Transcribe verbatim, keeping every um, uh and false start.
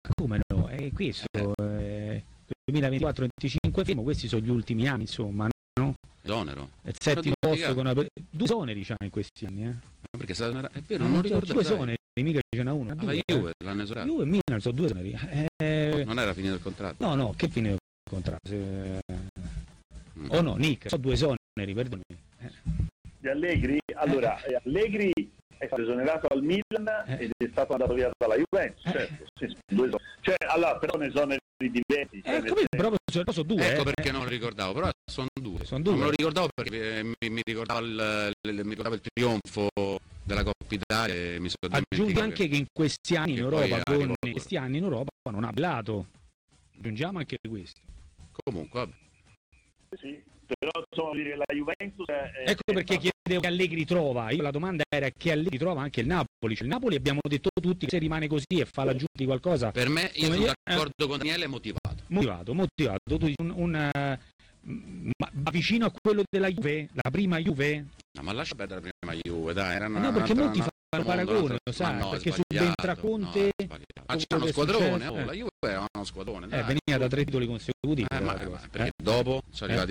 come no? È questo, eh, duemilaventiquattro venticinque fermo, questi sono gli ultimi anni, insomma, no? Esonero. Il settimo posto con una, due esoneri c'ha in questi anni, eh? Perché è, stato, è vero, non, non ricordo. Due esoneri, mica ce n'è uno. La Juve l'hanno esonerato. Juve e Milan sono due esoneri. Eh, non era finito il contratto? No, no, che finito il contratto? Se... Mm. Oh no, Nick, sono due esoneri, perdonami. Eh. Di Allegri? Allora, eh. Allegri è stato esonerato al Milan eh. ed è stato andato via dalla Juventus, eh. certo. Sì, due esoneri. Cioè, allora, però ne esoneri diversi. Cioè eh, come proprio sono due. Ecco eh. perché non lo ricordavo, però sono due. Sono due. Non me lo ricordavo perché eh, mi, mi, ricordava il, il, mi ricordava il trionfo della Coppa Italia e mi sono aggiungi anche che in questi anni in Europa, con in questi anni in Europa non ha blato. Aggiungiamo anche questo. Comunque, vabbè. Sì, però insomma dire la Juventus è, ecco è perché stato... chiedevo che Allegri trova. Io la domanda era che Allegri trova anche il Napoli. Cioè, il Napoli abbiamo detto tutti che se rimane così e fa l'aggiunta di qualcosa. Per me, io sono io, d'accordo eh, con Daniele, è motivato. Motivato, motivato. Tu un, un ma, ma vicino a quello della Juve, la prima Juve. No, ma lascia perdere la prima Juve, dai, era una, no, perché molti una, fanno paragone, lo sai, no, perché subentra Conte. No, ma c'è uno squadrone, oh, la Juve era uno squadrone. Dai. Eh, veniva da tre titoli consecutivi. Eh, ma, ma, perché eh? dopo sono arrivati